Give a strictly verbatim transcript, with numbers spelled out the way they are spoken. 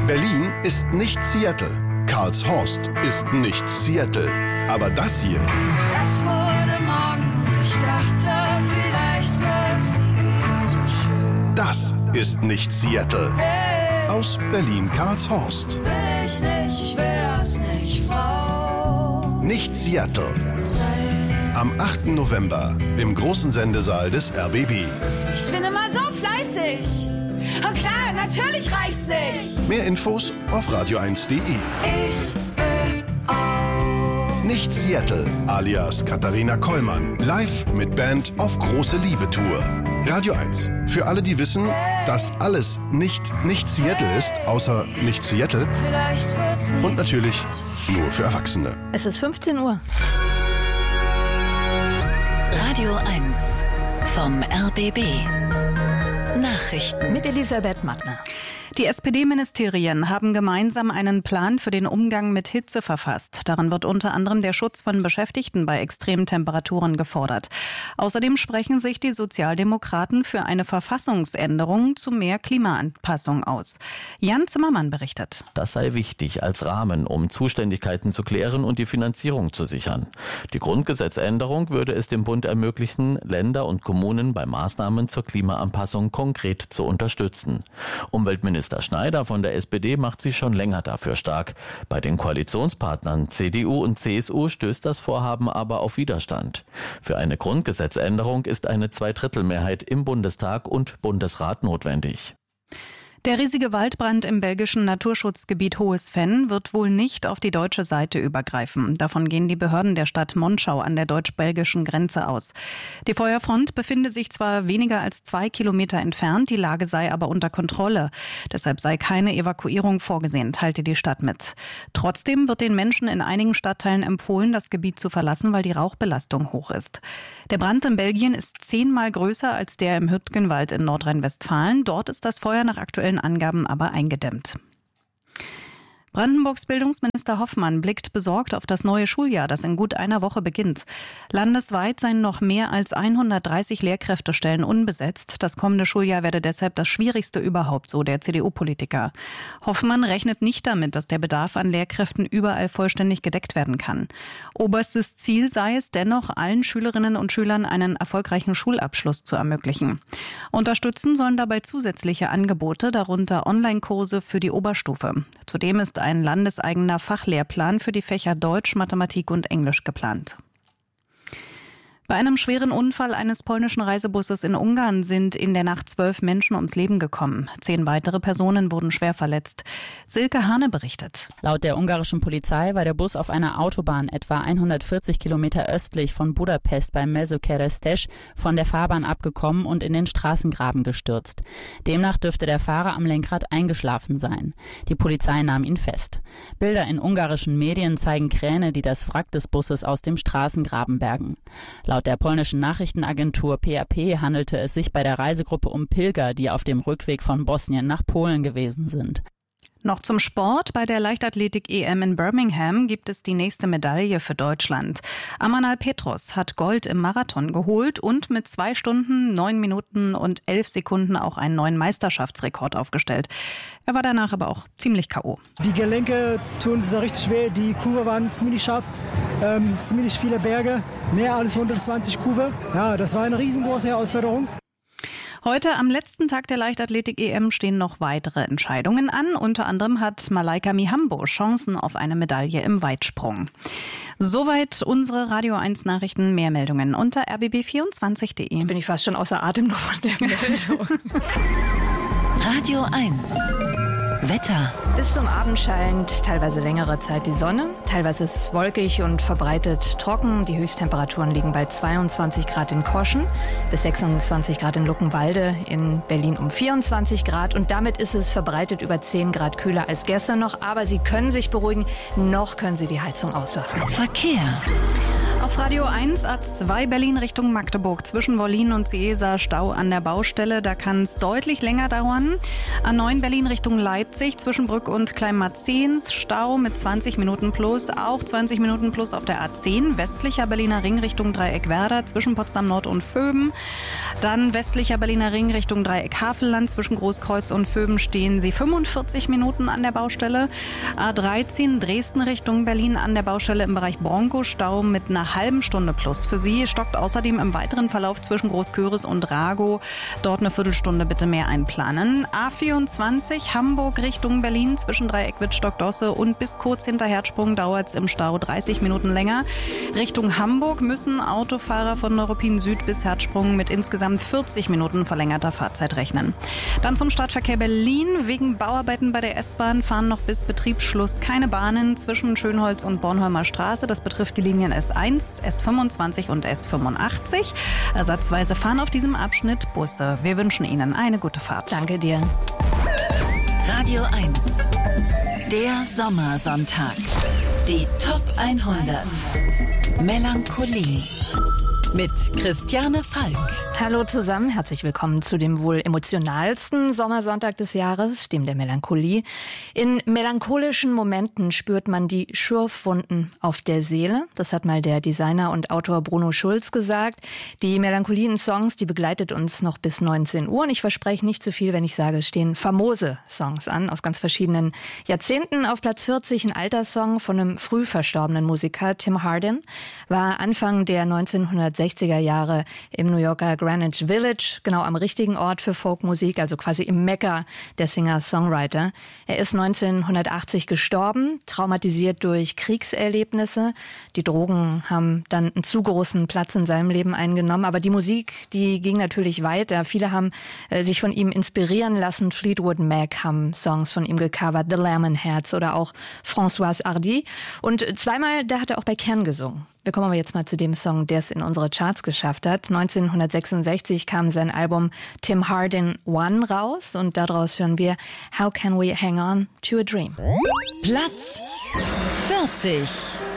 Berlin ist nicht Seattle. Karlshorst ist nicht Seattle. Aber das hier... Es wurde Morgen und ich dachte, vielleicht wird's nie wieder so schön. Das ist nicht Seattle. Hey, Aus Berlin-Karlshorst. will ich nicht, ich will das nicht, Frau. Nicht Seattle. Sein. Am achten November im großen Sendesaal des R B B. Ich bin immer so fleißig. Und klar, natürlich reicht's nicht. Mehr Infos auf radio eins punkt de. Ich will auch. Nicht Seattle, alias Katharina Kollmann. Live mit Band auf große Liebe-Tour. Radio eins. Für alle, die wissen, dass alles nicht nicht Seattle ist, außer nicht Seattle. Vielleicht wird's nie. Und natürlich nur für Erwachsene. Es ist fünfzehn Uhr. Radio eins vom R B B. Nachrichten Mit Elisabeth Mattner. Die S P D-Ministerien haben gemeinsam einen Plan für den Umgang mit Hitze verfasst. Darin wird unter anderem der Schutz von Beschäftigten bei extremen Temperaturen gefordert. Außerdem sprechen sich die Sozialdemokraten für eine Verfassungsänderung zu mehr Klimaanpassung aus. Jan Zimmermann berichtet. Das sei wichtig als Rahmen, um Zuständigkeiten zu klären und die Finanzierung zu sichern. Die Grundgesetzänderung würde es dem Bund ermöglichen, Länder und Kommunen bei Maßnahmen zur Klimaanpassung konkret zu unterstützen. Umweltminister Schneider von der S P D macht sich schon länger dafür stark. Bei den Koalitionspartnern C D U und C S U stößt das Vorhaben aber auf Widerstand. Für eine Grundgesetzänderung ist eine Zweidrittelmehrheit im Bundestag und Bundesrat notwendig. Der riesige Waldbrand im belgischen Naturschutzgebiet Hohes Venn wird wohl nicht auf die deutsche Seite übergreifen. Davon gehen die Behörden der Stadt Monschau an der deutsch-belgischen Grenze aus. Die Feuerfront befinde sich zwar weniger als zwei Kilometer entfernt, die Lage sei aber unter Kontrolle. Deshalb sei keine Evakuierung vorgesehen, teilte die Stadt mit. Trotzdem wird den Menschen in einigen Stadtteilen empfohlen, das Gebiet zu verlassen, weil die Rauchbelastung hoch ist. Der Brand in Belgien ist zehnmal größer als der im Hüttgenwald in Nordrhein-Westfalen. Dort ist das Feuer nach aktuellen Angaben aber eingedämmt. Brandenburgs Bildungsminister Hoffmann blickt besorgt auf das neue Schuljahr, das in gut einer Woche beginnt. Landesweit seien noch mehr als hundertdreißig Lehrkräftestellen unbesetzt. Das kommende Schuljahr werde deshalb das schwierigste überhaupt, so der C D U-Politiker. Hoffmann rechnet nicht damit, dass der Bedarf an Lehrkräften überall vollständig gedeckt werden kann. Oberstes Ziel sei es dennoch, allen Schülerinnen und Schülern einen erfolgreichen Schulabschluss zu ermöglichen. Unterstützen sollen dabei zusätzliche Angebote, darunter Online-Kurse für die Oberstufe. Zudem ist ein landeseigener Fachlehrplan für die Fächer Deutsch, Mathematik und Englisch geplant. Bei einem schweren Unfall eines polnischen Reisebusses in Ungarn sind in der Nacht zwölf Menschen ums Leben gekommen. Zehn weitere Personen wurden schwer verletzt. Silke Hane berichtet. Laut der ungarischen Polizei war der Bus auf einer Autobahn etwa hundertvierzig Kilometer östlich von Budapest bei Mezőkeresztes von der Fahrbahn abgekommen und in den Straßengraben gestürzt. Demnach dürfte der Fahrer am Lenkrad eingeschlafen sein. Die Polizei nahm ihn fest. Bilder in ungarischen Medien zeigen Kräne, die das Wrack des Busses aus dem Straßengraben bergen. Laut der polnischen Nachrichtenagentur P A P handelte es sich bei der Reisegruppe um Pilger, die auf dem Rückweg von Bosnien nach Polen gewesen sind. Noch zum Sport. Bei der Leichtathletik-E M in Birmingham gibt es die nächste Medaille für Deutschland. Amanal Petros hat Gold im Marathon geholt und mit zwei Stunden, neun Minuten und elf Sekunden auch einen neuen Meisterschaftsrekord aufgestellt. Er war danach aber auch ziemlich K O Die Gelenke tun sehr richtig weh, die Kurve waren ziemlich scharf, ähm, ziemlich viele Berge, mehr als hundertzwanzig Kurve. Ja, das war eine riesengroße Herausforderung. Heute am letzten Tag der Leichtathletik-E M stehen noch weitere Entscheidungen an. Unter anderem hat Malaika Mihambo Chancen auf eine Medaille im Weitsprung. Soweit unsere Radio eins Nachrichten. Mehr Meldungen unter r b b vierundzwanzig punkt de. Jetzt bin ich fast schon außer Atem nur von der Meldung. Radio eins Wetter. Bis zum Abend scheint teilweise längere Zeit die Sonne. Teilweise ist es wolkig und verbreitet trocken. Die Höchsttemperaturen liegen bei zweiundzwanzig Grad in Koschen, bis sechsundzwanzig Grad in Luckenwalde, in Berlin um vierundzwanzig Grad. Und damit ist es verbreitet über zehn Grad kühler als gestern noch. Aber Sie können sich beruhigen, noch können Sie die Heizung auslassen. Verkehr. Auf Radio eins A zwei Berlin Richtung Magdeburg zwischen Wollin und Seesa Stau an der Baustelle. Da kann es deutlich länger dauern. A neun Berlin Richtung Leipzig Leipzig zwischen Brück und Kleinmarzens. Stau mit zwanzig Minuten plus, auch zwanzig Minuten plus auf der A zehn. Westlicher Berliner Ring Richtung Dreieck Werder zwischen Potsdam Nord und Vöben. Dann westlicher Berliner Ring Richtung Dreieck Havelland zwischen Großkreuz und Vöben stehen Sie fünfundvierzig Minuten an der Baustelle. A dreizehn Dresden Richtung Berlin an der Baustelle im Bereich Bronco. Stau mit einer halben Stunde plus. Für Sie stockt außerdem im weiteren Verlauf zwischen Großköris und Ragow. Dort eine Viertelstunde bitte mehr einplanen. A vierundzwanzig Hamburg Richtung Berlin zwischen Dreieck Wittstock-Dosse und bis kurz hinter Herzsprung dauert es im Stau dreißig Minuten länger. Richtung Hamburg müssen Autofahrer von Neuruppin Süd bis Herzsprung mit insgesamt vierzig Minuten verlängerter Fahrzeit rechnen. Dann zum Stadtverkehr Berlin. Wegen Bauarbeiten bei der S-Bahn fahren noch bis Betriebsschluss keine Bahnen zwischen Schönholz und Bornholmer Straße. Das betrifft die Linien S eins, S fünfundzwanzig und S fünfundachtzig. Ersatzweise fahren auf diesem Abschnitt Busse. Wir wünschen Ihnen eine gute Fahrt. Danke dir. Radio eins. Der Sommersonntag. Die Top hundert. Melancholie. Mit Christiane Falk. Hallo zusammen, herzlich willkommen zu dem wohl emotionalsten Sommersonntag des Jahres, dem der Melancholie. In melancholischen Momenten spürt man die Schürfwunden auf der Seele. Das hat mal der Designer und Autor Bruno Schulz gesagt. Die Melancholie in Songs, die begleitet uns noch bis neunzehn Uhr. Und ich verspreche nicht zu viel, wenn ich sage, es stehen famose Songs an, aus ganz verschiedenen Jahrzehnten. Auf Platz vierzig ein alter Song von einem früh verstorbenen Musiker, Tim Hardin, war Anfang der neunzehnhundertsechziger Jahre im New Yorker Greenwich Village, genau am richtigen Ort für Folkmusik, also quasi im Mekka der Singer-Songwriter. Er ist neunzehnhundertachtzig gestorben, traumatisiert durch Kriegserlebnisse. Die Drogen haben dann einen zu großen Platz in seinem Leben eingenommen, aber die Musik, die ging natürlich weiter. Viele haben äh, sich von ihm inspirieren lassen. Fleetwood Mac haben Songs von ihm gecovert, The Lemonheads oder auch Françoise Hardy. Und zweimal, da hat er auch bei Kern gesungen. Wir kommen aber jetzt mal zu dem Song, der es in unsere Charts geschafft hat. neunzehnhundertsechsundsechzig kam sein Album Tim Hardin One raus und daraus hören wir How Can We Hang On to a Dream. Platz vierzig.